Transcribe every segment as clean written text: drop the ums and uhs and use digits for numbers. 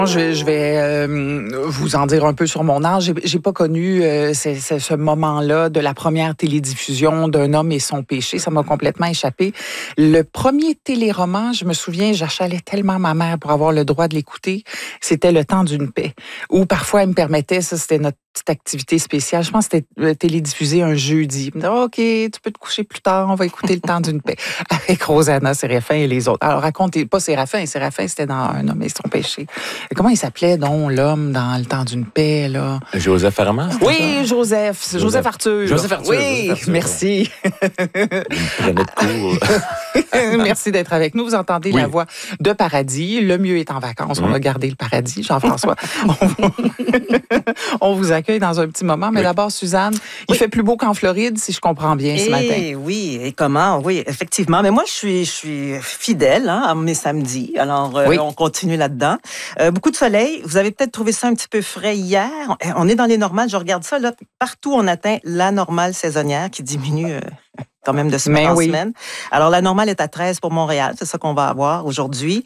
Je vais vous en dire un peu sur mon âge. J'ai pas connu ce moment-là de la première télédiffusion d'Un homme et son péché. Ça m'a complètement échappé. Le premier téléroman, je me souviens, j'achalais tellement ma mère pour avoir le droit de l'écouter. C'était Le temps d'une paix. Ou parfois, elle me permettait, ça c'était notre petite activité spéciale. Je pense que c'était télédiffusé un jeudi. Elle me disait, OK, tu peux te coucher plus tard, on va écouter Le temps d'une paix. Avec Rosanna Séraphin et les autres. Alors, racontez pas Séraphin. Séraphin, c'était dans Un homme et son péché. Comment il s'appelait, donc, l'homme dans Le temps d'une paix, là? Joseph Armand? Oui, Joseph Arthur. Joseph Arthur. Oui, Joseph Arthur. Merci. Prenez de cours. Merci d'être avec nous. Vous entendez la voix de Paradis. Le mieux est en vacances. On a gardé le paradis, Jean-François. On vous accueille dans un petit moment. Mais d'abord, Suzanne, il fait plus beau qu'en Floride, si je comprends bien, ce matin. Oui, et comment? Oui, effectivement. Mais moi, je suis fidèle à mes samedis. Alors, on continue là-dedans. Beaucoup de soleil. Vous avez peut-être trouvé ça un petit peu frais hier. On est dans les normales. Je regarde ça. Là, partout, on atteint la normale saisonnière qui diminue quand même de semaine en semaine. Alors, la normale est à 13 pour Montréal. C'est ça qu'on va avoir aujourd'hui.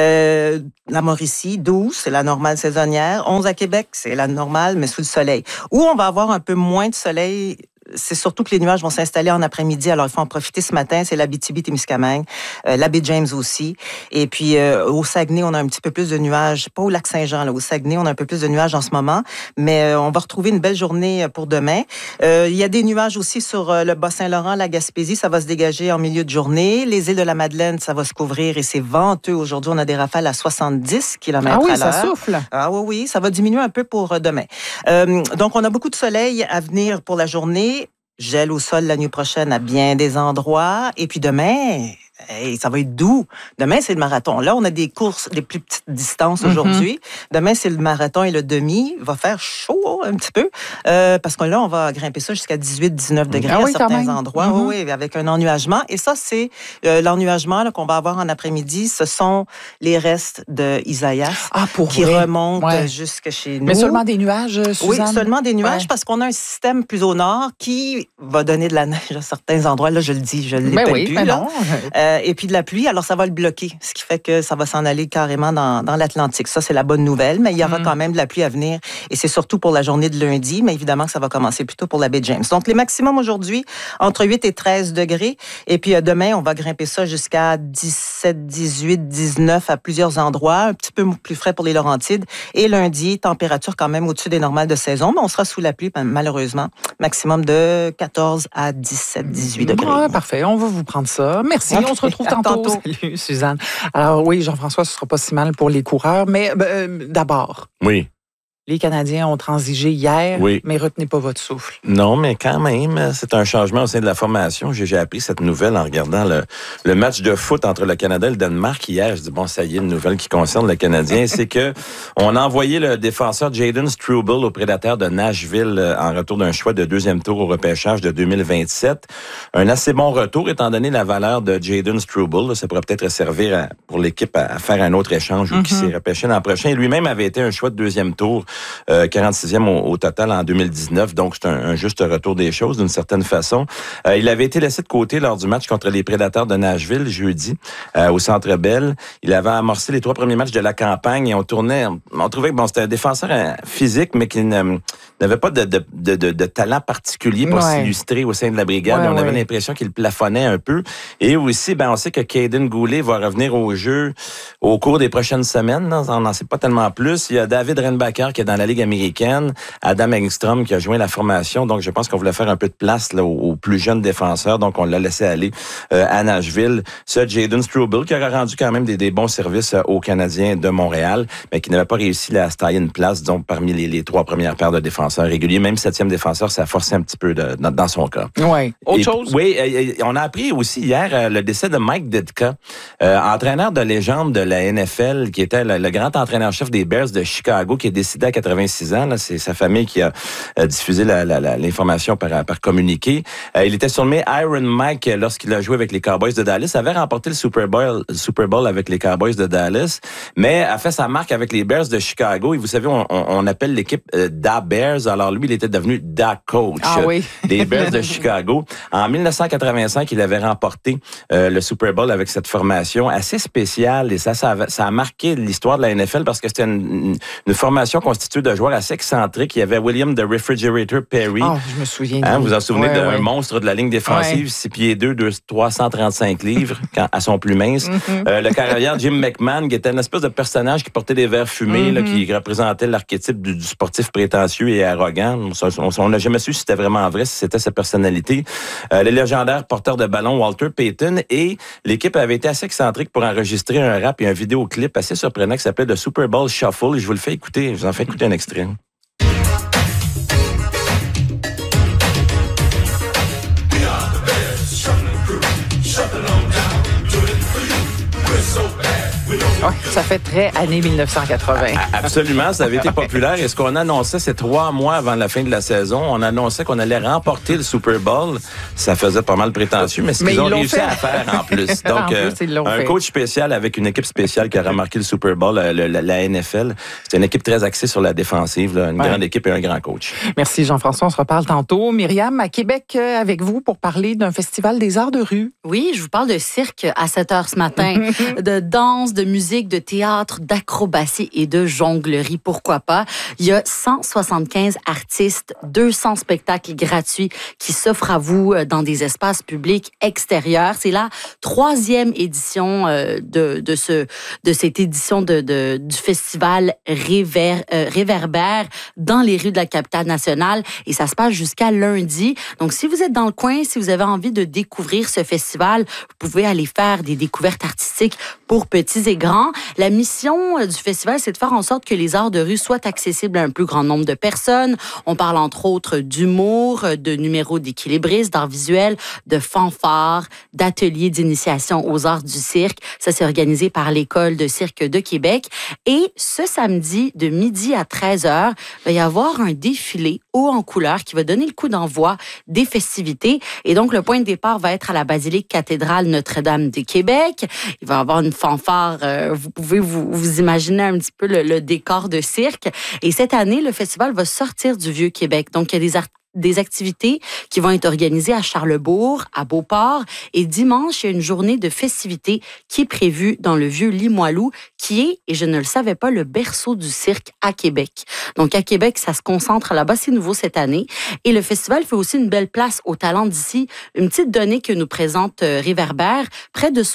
La Mauricie, 12, c'est la normale saisonnière. 11 à Québec, c'est la normale, mais sous le soleil. Où on va avoir un peu moins de soleil, c'est surtout que les nuages vont s'installer en après-midi. Alors, il faut en profiter ce matin. C'est l'Abitibi-Témiscamingue, la baie James aussi. Et puis, au Saguenay, on a un petit peu plus de nuages. Pas au Lac-Saint-Jean, là. Au Saguenay, on a un peu plus de nuages en ce moment. Mais on va retrouver une belle journée pour demain. Il y a des nuages aussi sur le Bas-Saint-Laurent, la Gaspésie. Ça va se dégager en milieu de journée. Les îles de la Madeleine, ça va se couvrir et c'est venteux. Aujourd'hui, on a des rafales à 70 km à l'heure. Ça souffle. Ah oui, ça va diminuer un peu pour demain. Donc, on a beaucoup de soleil à venir pour la journée. Gel au sol la nuit prochaine à bien des endroits. Et puis demain, ça va être doux. Demain, c'est le marathon. Là, on a des courses, des plus petites distances aujourd'hui. Demain, c'est le marathon et le demi. Il va faire chaud un petit peu parce que là, on va grimper ça jusqu'à 18-19 degrés à certains endroits. Oui, avec un ennuagement. Et ça, c'est l'ennuagement qu'on va avoir en après-midi. Ce sont les restes de Isaias qui remontent jusque chez nous. Mais seulement des nuages, Suzanne? Oui, seulement des nuages parce qu'on a un système plus au nord qui va donner de la neige à certains endroits. Là, je le dis, je ne l'ai plus. Non. Et puis de la pluie, alors ça va le bloquer, ce qui fait que ça va s'en aller carrément dans l'Atlantique. Ça, c'est la bonne nouvelle, mais il y aura quand même de la pluie à venir et c'est surtout pour la journée de lundi, mais évidemment que ça va commencer plutôt pour la baie James. Donc, les maximums aujourd'hui, entre 8 et 13 degrés et puis demain, on va grimper ça jusqu'à 17, 18, 19 à plusieurs endroits, un petit peu plus frais pour les Laurentides et lundi, température quand même au-dessus des normales de saison, mais on sera sous la pluie malheureusement, maximum de 14 à 17, 18 degrés. Parfait, on va vous prendre ça. Merci. On se retrouve tantôt. Salut, Suzanne. Alors oui, Jean-François, ce ne sera pas si mal pour les coureurs, mais d'abord. Oui. Les Canadiens ont transigé hier, mais retenez pas votre souffle. Non, mais quand même, c'est un changement au sein de la formation. J'ai appris cette nouvelle en regardant le match de foot entre le Canada et le Danemark hier. Je dis, bon, ça y est, une nouvelle qui concerne le Canadien. C'est que on a envoyé le défenseur Jayden Struble aux Prédateurs de Nashville en retour d'un choix de deuxième tour au repêchage de 2027. Un assez bon retour, étant donné la valeur de Jayden Struble. Ça pourrait peut-être servir pour l'équipe à faire un autre échange ou qui s'est repêché l'an prochain. Et lui-même avait été un choix de deuxième tour. 46e au total en 2019, donc c'est un juste retour des choses d'une certaine façon. Il avait été laissé de côté lors du match contre les Prédateurs de Nashville jeudi au Centre Bell. Il avait amorcé les 3 premiers matchs de la campagne et on trouvait que c'était un défenseur physique mais qui n'avait pas de talent particulier pour s'illustrer au sein de la brigade. On avait l'impression qu'il plafonnait un peu. Et aussi, on sait que Caden Goulet va revenir au jeu au cours des prochaines semaines. On n'en sait pas tellement plus. Il y a David Renbacker qui est dans la Ligue américaine, Adam Engstrom qui a joint la formation. Donc, je pense qu'on voulait faire un peu de place là, aux plus jeunes défenseurs. Donc, on l'a laissé aller à Nashville. Ce Jayden Struble qui aurait rendu quand même des bons services aux Canadiens de Montréal, mais qui n'avait pas réussi à se tailler une place donc, parmi les 3 premières paires de défenseurs réguliers. Même 7e défenseur, ça a forcé un petit peu dans son cas. Oui. Autre chose? Oui, on a appris aussi hier le décès de Mike Ditka, entraîneur de légende de la NFL, qui était le grand entraîneur-chef des Bears de Chicago, qui est décédé à 86 ans. Là, c'est sa famille qui a diffusé l'information par communiqué. Il était surnommé Iron Mike lorsqu'il a joué avec les Cowboys de Dallas. Il avait remporté le Super Bowl avec les Cowboys de Dallas, mais a fait sa marque avec les Bears de Chicago. Et vous savez, on appelle l'équipe Da Bears. Alors lui, il était devenu Da Coach des Bears de Chicago. En 1985, il avait remporté le Super Bowl avec cette formation assez spéciale et ça a marqué l'histoire de la NFL parce que c'était une formation constituée de joueurs assez excentriques. Il y avait William the Refrigerator Perry. Oh, je me souviens. Vous vous en souvenez d'un monstre de la ligne défensive, 6 pieds 2, 335 livres à son plus mince. Le carrière Jim McMahon, qui était une espèce de personnage qui portait des verres fumés, là, qui représentait l'archétype du sportif prétentieux et arrogant. On n'a jamais su si c'était vraiment vrai, si c'était sa personnalité. Le légendaire porteur de ballon Walter Payton, et l'équipe avait été assez excentrique pour enregistrer un rap et un vidéoclip assez surprenant qui s'appelait The Super Bowl Shuffle. Je vous le fais écouter, je vous en fais écouter un extrait. Ouais, ça fait très années 1980. Absolument, ça avait été populaire. Et ce qu'on annonçait, c'est 3 mois avant la fin de la saison, on annonçait qu'on allait remporter le Super Bowl. Ça faisait pas mal prétentieux, mais ce qu'ils ont réussi à faire en plus. Donc, un coach spécial avec une équipe spéciale qui a remarqué le Super Bowl, la NFL. C'est une équipe très axée sur la défensive, là, une grande équipe et un grand coach. Merci Jean-François, on se reparle tantôt. Myriam, à Québec, avec vous pour parler d'un festival des arts de rue. Oui, je vous parle de cirque à 7h ce matin, de danse, de musique, de théâtre, d'acrobatie et de jonglerie, pourquoi pas. Il y a 175 artistes, 200 spectacles gratuits qui s'offrent à vous dans des espaces publics extérieurs. C'est la 3e édition de cette édition du festival Réverbère dans les rues de la capitale nationale et ça se passe jusqu'à lundi. Donc, si vous êtes dans le coin, si vous avez envie de découvrir ce festival, vous pouvez aller faire des découvertes artistiques pour petits et grands. La mission du festival, c'est de faire en sorte que les arts de rue soient accessibles à un plus grand nombre de personnes. On parle entre autres d'humour, de numéros d'équilibristes, d'art visuel, de fanfares, d'ateliers d'initiation aux arts du cirque. Ça, c'est organisé par l'École de cirque de Québec. Et ce samedi, de midi à 13h, il va y avoir un défilé haut en couleur qui va donner le coup d'envoi des festivités. Et donc, le point de départ va être à la basilique cathédrale Notre-Dame de Québec. Il va y avoir une fanfare. Vous pouvez vous imaginer un petit peu le décor de cirque. Et cette année, le festival va sortir du Vieux-Québec. Donc, il y a des activités qui vont être organisées à Charlesbourg, à Beauport. Et dimanche, il y a une journée de festivités qui est prévue dans le vieux Limoilou, qui est, et je ne le savais pas, le berceau du cirque à Québec. Donc, à Québec, ça se concentre là-bas. C'est nouveau cette année. Et le festival fait aussi une belle place aux talents d'ici. Une petite donnée que nous présente Réverbère, près de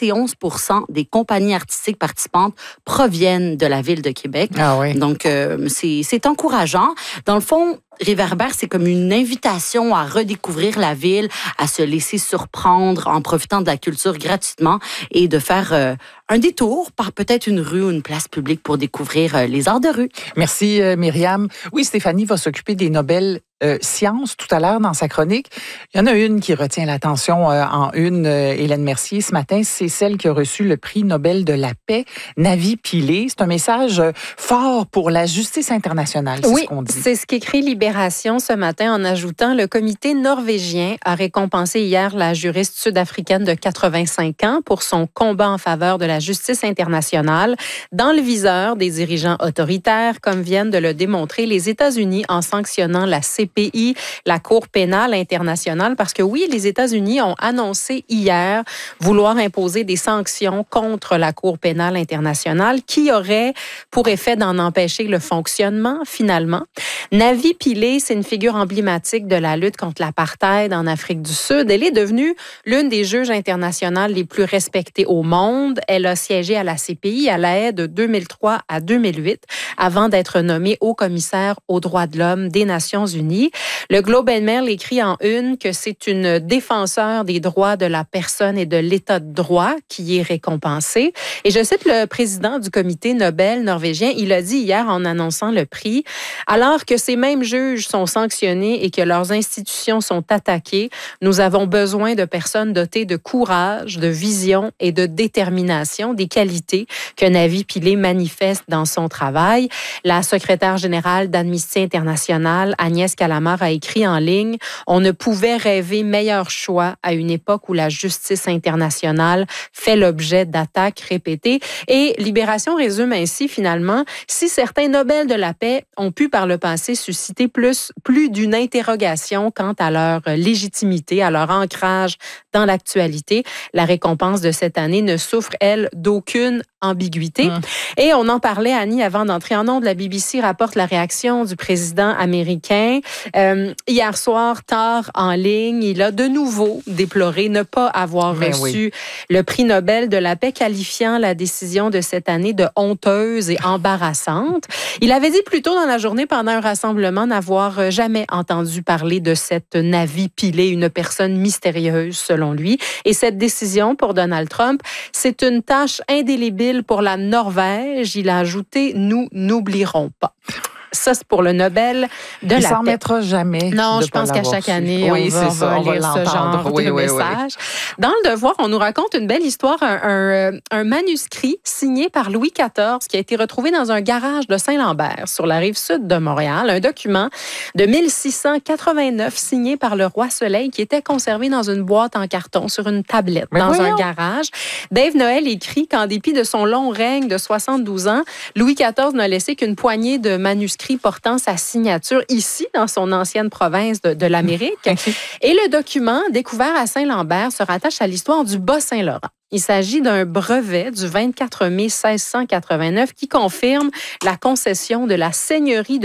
71% des compagnies artistiques participantes proviennent de la ville de Québec. Ah oui. Donc, c'est encourageant. Dans le fond, Réverbère, c'est comme une invitation à redécouvrir la ville, à se laisser surprendre en profitant de la culture gratuitement et de faire un détour par peut-être une rue ou une place publique pour découvrir les arts de rue. Merci Myriam. Oui, Stéphanie va s'occuper des Nobel sciences tout à l'heure dans sa chronique. Il y en a une qui retient l'attention en une, Hélène Mercier, ce matin. C'est celle qui a reçu le prix Nobel de la paix, Navi Pillay. C'est un message fort pour la justice internationale, c'est ce qu'on dit. C'est ce qu'écrit Libération ce matin en ajoutant: le comité norvégien a récompensé hier la juriste sud-africaine de 85 ans pour son combat en faveur de la justice internationale dans le viseur des dirigeants autoritaires, comme viennent de le démontrer les États-Unis en sanctionnant la CPI, la Cour pénale internationale, parce que oui, les États-Unis ont annoncé hier vouloir imposer des sanctions contre la Cour pénale internationale qui auraient pour effet d'en empêcher le fonctionnement, finalement. Navi Pillay, c'est une figure emblématique de la lutte contre l'apartheid en Afrique du Sud. Elle est devenue l'une des juges internationales les plus respectées au monde. Elle a siégé à la CPI à La Haye de 2003 à 2008 avant d'être nommée haut-commissaire aux droits de l'homme des Nations Unies. Le Globe and Mail écrit en une que c'est une défenseur des droits de la personne et de l'état de droit qui est récompensée. Et je cite le président du comité Nobel norvégien, il a dit hier en annonçant le prix: alors que ces mêmes juges sont sanctionnés et que leurs institutions sont attaquées, nous avons besoin de personnes dotées de courage, de vision et de détermination, des qualités que Navi Pillay manifeste dans son travail. La secrétaire générale d'Amnesty International, Agnès Callamard, a écrit en ligne « On ne pouvait rêver meilleur choix à une époque où la justice internationale fait l'objet d'attaques répétées. » Et Libération résume ainsi finalement, si certains Nobel de la paix ont pu par le passé susciter plus d'une interrogation quant à leur légitimité, à leur ancrage dans l'actualité, la récompense de cette année ne souffre, elle, d'aucune ambiguïté. Et on en parlait, Annie, avant d'entrer en ondes. La BBC rapporte la réaction du président américain. Hier soir, tard en ligne, il a de nouveau déploré ne pas avoir reçu le prix Nobel de la paix, qualifiant la décision de cette année de honteuse et embarrassante. Il avait dit plus tôt dans la journée, pendant un rassemblement, n'avoir jamais entendu parler de cette Navi Pillay, une personne mystérieuse, selon lui. Et cette décision pour Donald Trump, c'est une tâche indélébile pour la Norvège. Il a ajouté « Nous n'oublierons pas ». Ça, c'est pour le Nobel de la paix. Il s'en remettra jamais. Non, je pense qu'à chaque année, on va lire ce genre de message. Dans Le Devoir, on nous raconte une belle histoire, un manuscrit signé par Louis XIV qui a été retrouvé dans un garage de Saint-Lambert, sur la rive sud de Montréal. Un document de 1689 signé par le roi Soleil qui était conservé dans une boîte en carton sur une tablette dans un garage. Dave Noël écrit qu'en dépit de son long règne de 72 ans, Louis XIV n'a laissé qu'une poignée de manuscrits portant sa signature ici, dans son ancienne province de l'Amérique. Et le document, découvert à Saint-Lambert, se rattache à l'histoire du Bas-Saint-Laurent. Il s'agit d'un brevet du 24 mai 1689 qui confirme la concession de la seigneurie de